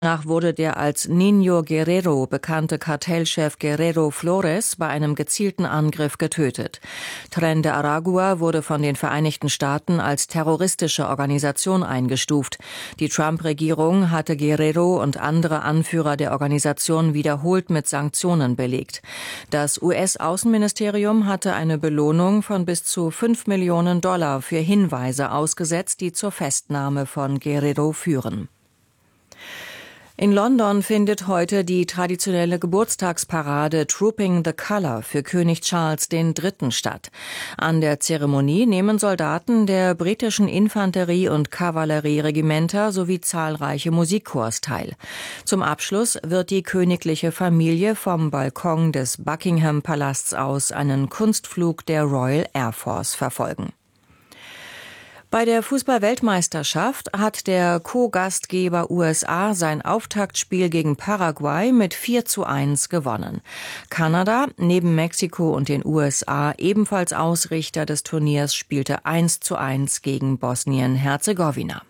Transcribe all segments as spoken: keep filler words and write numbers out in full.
Danach wurde der als Niño Guerrero bekannte Kartellchef Guerrero Flores bei einem gezielten Angriff getötet. Tren de Aragua wurde von den Vereinigten Staaten als terroristische Organisation eingestuft. Die Trump-Regierung hatte Guerrero und andere Anführer der Organisation wiederholt mit Sanktionen belegt. Das U S-Außenministerium hatte eine Belohnung von bis zu fünf Millionen Dollar für Hinweise ausgesetzt, die zur Festnahme von Guerrero führen. In London findet heute die traditionelle Geburtstagsparade Trooping the Colour für König Charles der Dritte statt. An der Zeremonie nehmen Soldaten der britischen Infanterie- und Kavallerieregimenter sowie zahlreiche Musikchors teil. Zum Abschluss wird die königliche Familie vom Balkon des Buckingham-Palasts aus einen Kunstflug der Royal Air Force verfolgen. Bei der Fußball-Weltmeisterschaft hat der Co-Gastgeber U S A sein Auftaktspiel gegen Paraguay mit vier zu eins gewonnen. Kanada, neben Mexiko und den U S A ebenfalls Ausrichter des Turniers, spielte eins zu eins gegen Bosnien-Herzegowina.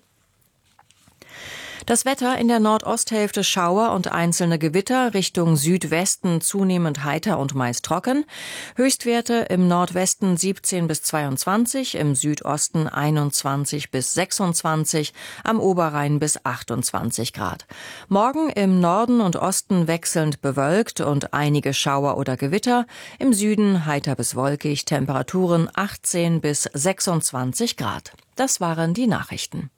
Das Wetter: in der Nordosthälfte Schauer und einzelne Gewitter, Richtung Südwesten zunehmend heiter und meist trocken. Höchstwerte im Nordwesten siebzehn bis zweiundzwanzig, im Südosten einundzwanzig bis sechsundzwanzig, am Oberrhein bis achtundzwanzig Grad. Morgen im Norden und Osten wechselnd bewölkt und einige Schauer oder Gewitter, im Süden heiter bis wolkig, Temperaturen achtzehn bis sechsundzwanzig Grad. Das waren die Nachrichten.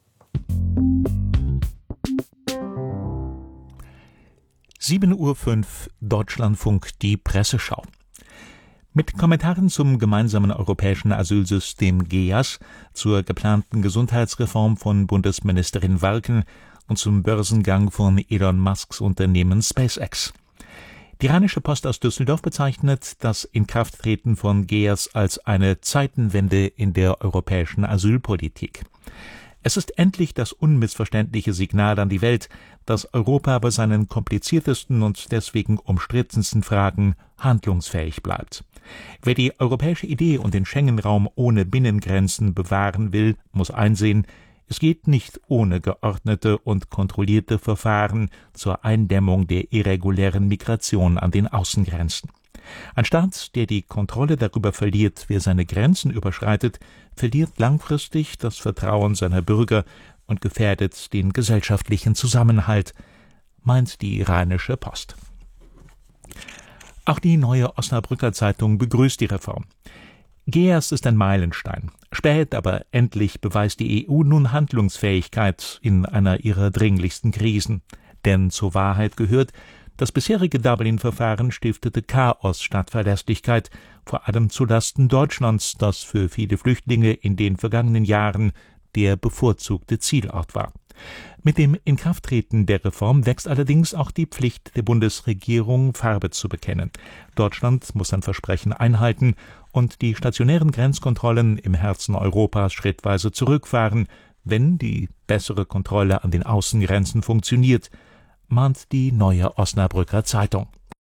sieben Uhr fünf, Deutschlandfunk, die Presseschau. Mit Kommentaren zum gemeinsamen europäischen Asylsystem G E A S, zur geplanten Gesundheitsreform von Bundesministerin Walken und zum Börsengang von Elon Musks Unternehmen SpaceX. Die Rheinische Post aus Düsseldorf bezeichnet das Inkrafttreten von G E A S als eine Zeitenwende in der europäischen Asylpolitik. Es ist endlich das unmissverständliche Signal an die Welt, dass Europa bei seinen kompliziertesten und deswegen umstrittensten Fragen handlungsfähig bleibt. Wer die europäische Idee und den Schengen-Raum ohne Binnengrenzen bewahren will, muss einsehen, es geht nicht ohne geordnete und kontrollierte Verfahren zur Eindämmung der irregulären Migration an den Außengrenzen. Ein Staat, der die Kontrolle darüber verliert, wer seine Grenzen überschreitet, verliert langfristig das Vertrauen seiner Bürger und gefährdet den gesellschaftlichen Zusammenhalt, meint die Rheinische Post. Auch die Neue Osnabrücker Zeitung begrüßt die Reform. G E A S ist ein Meilenstein. Spät, aber endlich beweist die E U nun Handlungsfähigkeit in einer ihrer dringlichsten Krisen. Denn zur Wahrheit gehört, das bisherige Dublin-Verfahren stiftete Chaos statt Verlässlichkeit, vor allem zulasten Deutschlands, das für viele Flüchtlinge in den vergangenen Jahren der bevorzugte Zielort war. Mit dem Inkrafttreten der Reform wächst allerdings auch die Pflicht der Bundesregierung, Farbe zu bekennen. Deutschland muss sein Versprechen einhalten und die stationären Grenzkontrollen im Herzen Europas schrittweise zurückfahren, wenn die bessere Kontrolle an den Außengrenzen funktioniert, mahnt die Neue Osnabrücker Zeitung.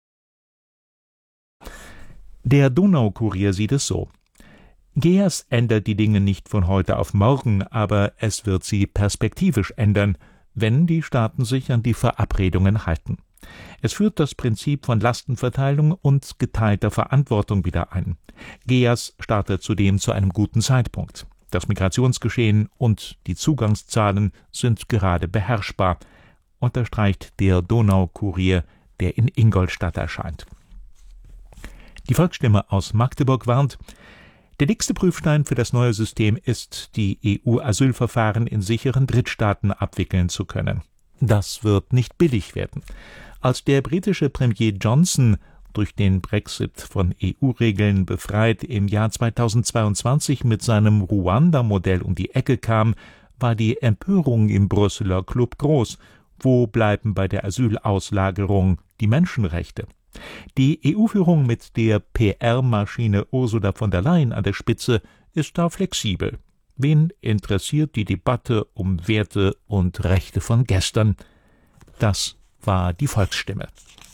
Der Donaukurier sieht es so: G E A S ändert die Dinge nicht von heute auf morgen, aber es wird sie perspektivisch ändern, wenn die Staaten sich an die Verabredungen halten. Es führt das Prinzip von Lastenverteilung und geteilter Verantwortung wieder ein. G E A S startet zudem zu einem guten Zeitpunkt. Das Migrationsgeschehen und die Zugangszahlen sind gerade beherrschbar, unterstreicht der Donaukurier, der in Ingolstadt erscheint. Die Volksstimme aus Magdeburg warnt: Der dickste Prüfstein für das neue System ist, die E U-Asylverfahren in sicheren Drittstaaten abwickeln zu können. Das wird nicht billig werden. Als der britische Premier Johnson durch den Brexit von E U-Regeln befreit im Jahr zweitausendzweiundzwanzig mit seinem Ruanda-Modell um die Ecke kam, war die Empörung im Brüsseler Club groß. Wo bleiben bei der Asylauslagerung die Menschenrechte? Die E U-Führung mit der P R-Maschine Ursula von der Leyen an der Spitze ist da flexibel. Wen interessiert die Debatte um Werte und Rechte von gestern? Das war die Volksstimme.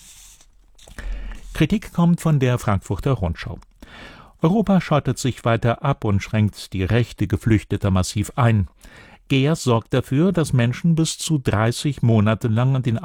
Kritik kommt von der Frankfurter Rundschau. Europa schottet sich weiter ab und schränkt die Rechte Geflüchteter massiv ein. GEAS sorgt dafür, dass Menschen bis zu dreißig Monate lang an den